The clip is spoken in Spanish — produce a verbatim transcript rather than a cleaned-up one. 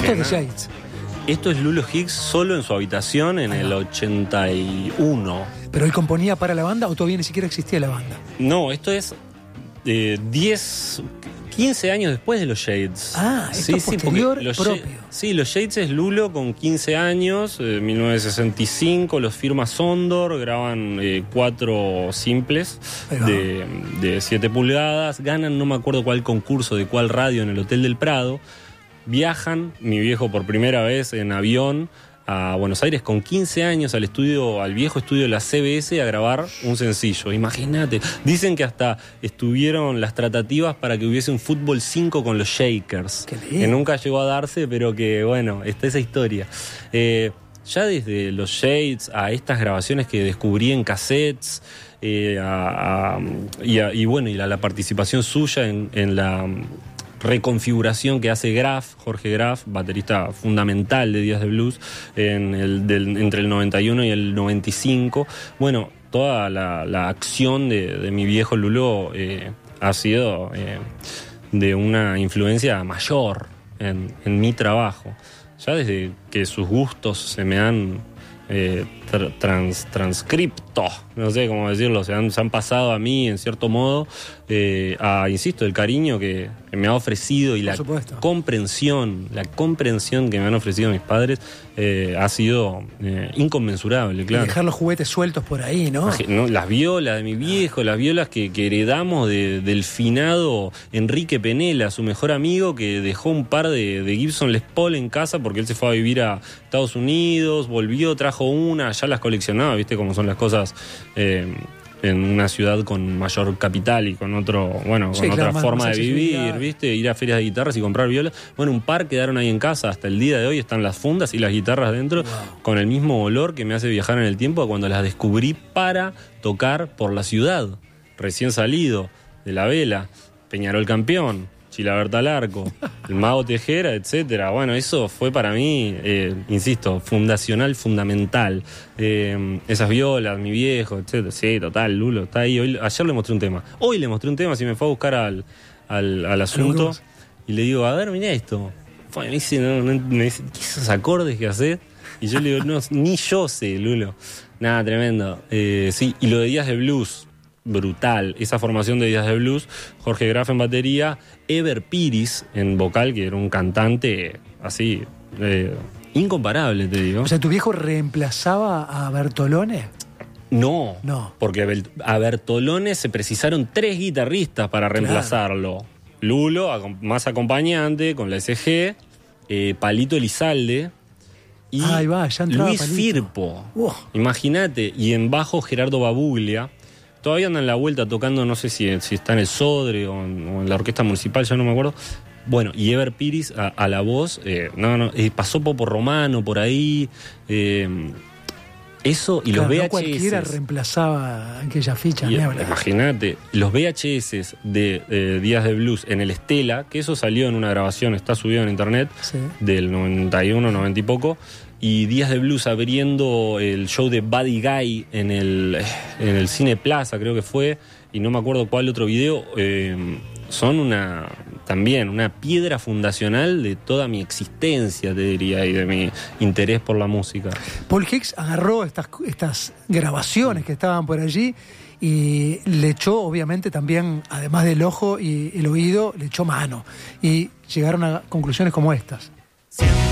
Esto es de Shades. Esto es Lulo Higgs solo en su habitación en el ochenta y uno. ¿Pero él componía para la banda o todavía ni siquiera existía la banda? No, esto es eh, diez, quince años después de los Shades. Ah, esto es posterior los propio. Sh- sí, los Shades es Lulo con quince años, eh, mil novecientos sesenta y cinco, los firma Sondor, graban eh, cuatro simples de, de siete pulgadas, ganan no me acuerdo cuál concurso de cuál radio en el Hotel del Prado, viajan, mi viejo por primera vez en avión a Buenos Aires con quince años al estudio, al viejo estudio de la C B S a grabar un sencillo. Imagínate. Dicen que hasta estuvieron las tratativas para que hubiese un fútbol cinco con los Shakers. Que nunca llegó a darse, pero que bueno, está esa historia. Eh, ya desde los Shades a estas grabaciones que descubrí en cassettes, eh, a, a, y, a, y bueno, y la, la participación suya en, en la reconfiguración que hace Graf, Jorge Graf, baterista fundamental de Días de Blues, en el, del, entre el noventa y uno y el noventa y cinco. Bueno, toda la, la acción de, de mi viejo Lulo eh, ha sido eh, de una influencia mayor en, en mi trabajo. Ya desde que sus gustos se me han eh, tra- trans, transcripto, no sé cómo decirlo, se han, se han pasado a mí en cierto modo, eh, a, insisto, el cariño que, que me ha ofrecido y Por la supuesto. comprensión, la comprensión que me han ofrecido mis padres eh, ha sido eh, inconmensurable, claro. Y dejar los juguetes sueltos por ahí, ¿no? ¿no? Las violas de mi viejo, las violas que, que heredamos de, del finado Enrique Penela, su mejor amigo, que dejó un par de, de Gibson Les Paul en casa porque él se fue a vivir a Estados Unidos, volvió, trajo una, ya las coleccionaba, viste cómo son las cosas eh, en una ciudad con mayor capital y con otro, bueno, Sí, con claro, otra más- forma más de vivir, accesibilidad. viste, ir a ferias de guitarras y comprar violas. Bueno, un par quedaron ahí en casa hasta el día de hoy, están las fundas y las guitarras dentro, Wow. con el mismo olor que me hace viajar en el tiempo a cuando las descubrí para tocar por la ciudad, recién salido de La Vela, Peñarol campeón, Chilaberta al arco, el Mago Tejera, etcétera. Bueno, eso fue para mí, eh, insisto, fundacional, fundamental. Eh, esas violas, mi viejo, etcétera. Sí, total, Lulo, está ahí. Hoy, ayer le mostré un tema. Hoy le mostré un tema, si me fue a buscar al, al, al asunto, y le digo, a ver, mirá esto. Fue, me dice, no, no, me dice, ¿qué esos acordes que haces? Y yo le digo, no, ni yo sé, Lulo. Nada, tremendo. Eh, sí, y lo de Días de Blues, brutal. Esa formación de Días de Blues, Jorge Graf en batería, Ever Piris en vocal, que era un cantante así, eh, incomparable, te digo. O sea, ¿tu viejo reemplazaba a Bertolone? No, No. porque a Bel- a Bertolone se precisaron tres guitarristas para reemplazarlo. Lulo, acom- más acompañante, con la S G, eh, Palito Elizalde y Ahí va, ya entraba Luis Palito. Firpo. Uh. Imagínate, y en bajo Gerardo Babuglia. Todavía anda en la vuelta tocando, no sé si, si está en el Sodre o en, o en la Orquesta Municipal, ya no me acuerdo. Bueno, y Ever Piris a, a la voz, eh, no, no, eh, pasó Popo Romano por ahí, eh, eso y Claro, los no V H S. cualquiera reemplazaba aquella ficha. Y, ni hablar. imagínate, los V H S de eh, Días de Blues en el Estela, que eso salió en una grabación, está subido en internet, Sí. del noventa y uno, noventa y poco, y Días de Blues abriendo el show de Buddy Guy en el, en el Cine Plaza, creo que fue, y no me acuerdo cuál otro video, eh, son una también una piedra fundacional de toda mi existencia, te diría, y de mi interés por la música. Paul Higgs agarró estas, estas grabaciones que estaban por allí y le echó, obviamente, también, además del ojo y el oído, le echó mano. Y llegaron a conclusiones como estas.